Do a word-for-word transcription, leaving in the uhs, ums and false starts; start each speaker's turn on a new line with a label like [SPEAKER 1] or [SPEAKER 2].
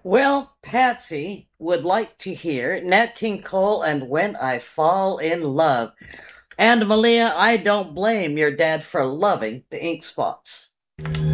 [SPEAKER 1] Well, Patsy would like to hear Nat King Cole and When I Fall in Love. And Malia, I don't blame your dad for loving the ink spots.